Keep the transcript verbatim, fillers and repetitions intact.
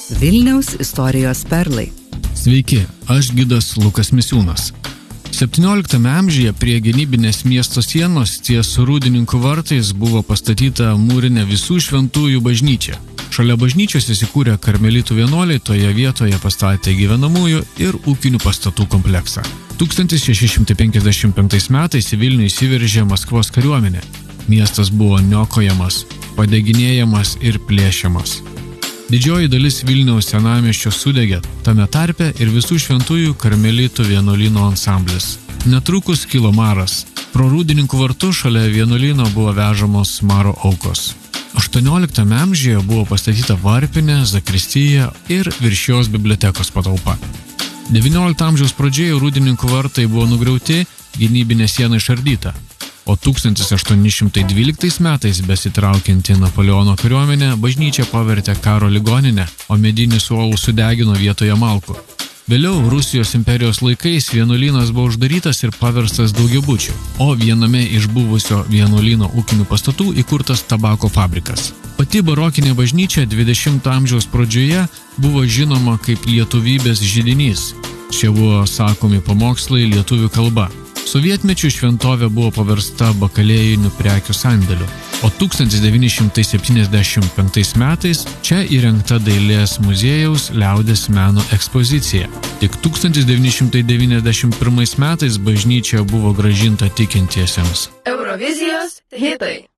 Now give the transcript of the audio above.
Vilniaus istorijos perlai. Sveiki, aš gidas Lukas Misiūnas. septynioliktame amžiuje prie gynybinės miesto sienos ties Rūdininkų vartais buvo pastatyta mūrinė Visų šventųjų bažnyčia. Šalia bažnyčios įsikūrė karmelitų vienuoliai, toje vietoje pastatė gyvenamųjų ir ūkinių pastatų kompleksą. tūkstantis šeši šimtai penkiasdešimt penktais metais į Vilnių įsiveržė Maskvos kariuomenė. Miestas buvo niokojamas, padeginėjamas ir plėšiamas. Didžioji dalis Vilniaus senamiesčio sudegė, tame tarpe ir Visų šventųjų karmelitų vienuolyno ansamblis. Netrukus kilo maras. Pro Rūdininkų vartus šalia vienuolyno buvo vežamos maro aukos. aštuonioliktame amžiuje buvo pastatyta varpinė, zakristija ir virš jos bibliotekos patalpa. devyniolikto amžiaus pradžioje Rūdininkų vartai buvo nugriauti, gynybinė siena išardyta. O tūkstantis aštuoni šimtai dvyliktais metais besitraukianti Napoleono kariuomenė bažnyčią pavertė karo ligoninę, o medinį suolų sudegino vietoje malkų. Vėliau Rusijos imperijos laikais vienuolynas buvo uždarytas ir paverstas daugiabučiu, o viename iš buvusio vienuolyno ūkinių pastatų įkurtas tabako fabrikas. Pati barokinė bažnyčia dvidešimto amžiaus pradžioje buvo žinoma kaip lietuvybės židinys. Čia buvo sakomi pamokslai lietuvių kalba. Sovietmečių šventovė buvo paversta bakalėjinių prekių sandėliu, o tūkstantis devyni šimtai septyniasdešimt penktais metais čia įrengta dailės muziejaus liaudies meno ekspozicija. Tik tūkstantis devyni šimtai devyniasdešimt pirmais metais bažnyčia buvo grąžinta tikintiesiems. Eurovizijos hitai.